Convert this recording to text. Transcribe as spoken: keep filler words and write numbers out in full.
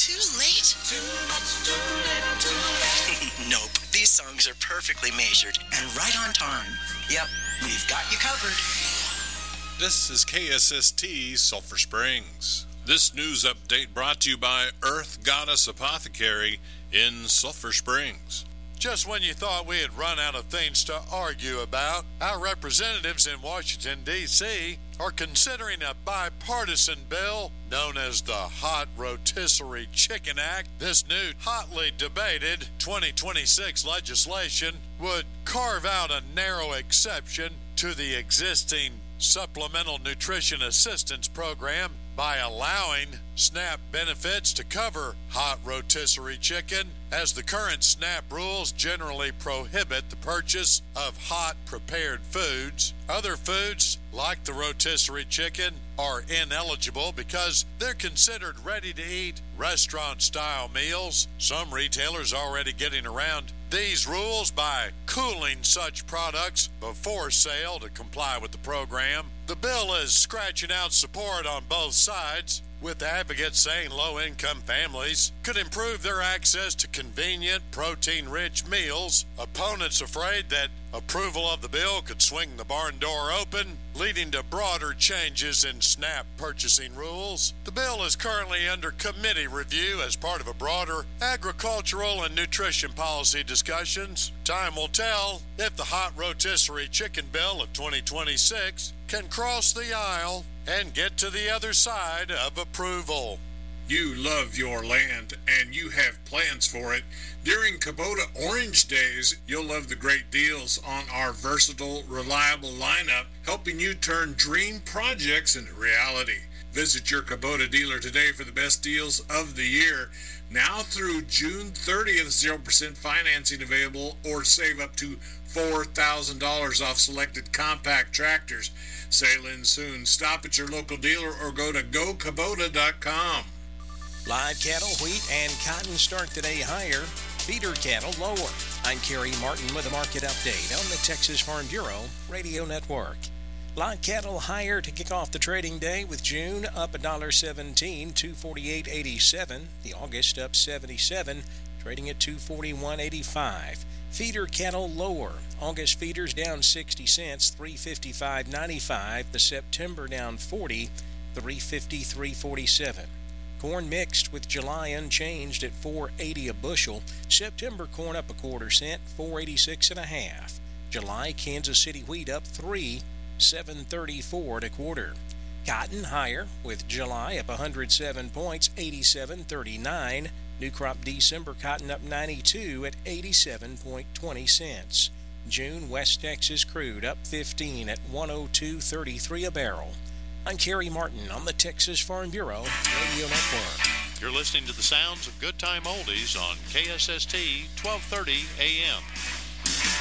too late? Too much, too little, too late. Nope. These songs are perfectly measured and right on time. Yep, we've got you covered. This is K S S T Sulphur Springs. This news update brought to you by Earth Goddess Apothecary in Sulphur Springs. Just when you thought we had run out of things to argue about, our representatives in Washington, D C are considering a bipartisan bill known as the Hot Rotisserie Chicken Act. This new hotly debated twenty twenty-six legislation would carve out a narrow exception to the existing Supplemental Nutrition Assistance Program by allowing SNAP benefits to cover hot rotisserie chicken, as the current SNAP rules generally prohibit the purchase of hot prepared foods. Other foods, like the rotisserie chicken, are ineligible because they're considered ready-to-eat restaurant-style meals. Some retailers are already getting around these rules by cooling such products before sale to comply with the program. The bill is scratching out support on both sides, with advocates saying low-income families could improve their access to convenient, protein-rich meals. Opponents afraid that approval of the bill could swing the barn door open, leading to broader changes in SNAP purchasing rules. The bill is currently under committee review as part of a broader agricultural and nutrition policy discussions. Time will tell if the hot rotisserie chicken bill of twenty twenty-six can cross the aisle and get to the other side of approval. You love your land and you have plans for it. During Kubota Orange Days, you'll love the great deals on our versatile, reliable lineup, helping you turn dream projects into reality. Visit your Kubota dealer today for the best deals of the year. Now through June thirtieth, zero percent financing available, or save up to four thousand dollars off selected compact tractors. Sail in soon. Stop at your local dealer or go to go kubota dot com. Live cattle, wheat, and cotton start today higher. Feeder cattle lower. I'm Kerry Martin with a market update on the Texas Farm Bureau Radio Network. Live cattle higher to kick off the trading day, with June up one dollar seventeen, two forty-eight eighty-seven. The August up seventy-seven, trading at two forty-one eighty-five. Feeder cattle lower. August feeders down sixty cents, three fifty-five ninety-five. The September down forty, three fifty-three forty-seven. Corn mixed with July unchanged at four eighty a bushel. September corn up a quarter cent, four eighty-six and a half. July Kansas City wheat up three, seven thirty-four and a quarter. Cotton higher, with July up one hundred seven points, eighty-seven thirty-nine. New crop December cotton up ninety-two at eighty-seven twenty cents. June West Texas crude up fifteen at one oh two thirty-three a barrel. I'm Kerry Martin on the Texas Farm Bureau Radio Network. You're listening to the sounds of Good Time Oldies on K S S T twelve thirty A M.